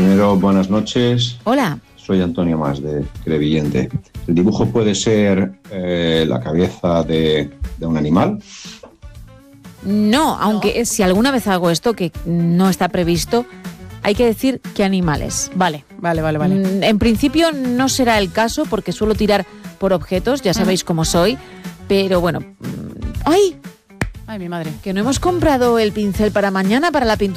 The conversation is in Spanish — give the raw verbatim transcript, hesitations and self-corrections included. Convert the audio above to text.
primero, buenas noches. Hola. Soy Antonio Mas, de Crevillente. ¿El dibujo puede ser eh, la cabeza de, de un animal? No, aunque no. Si alguna vez hago esto, que no está previsto, hay que decir qué animales. Vale, vale, vale, vale. En principio no será el caso porque suelo tirar por objetos, ya sabéis cómo soy, pero bueno. ¡Ay! Ay, mi madre. Que no hemos comprado el pincel para mañana para la pintura.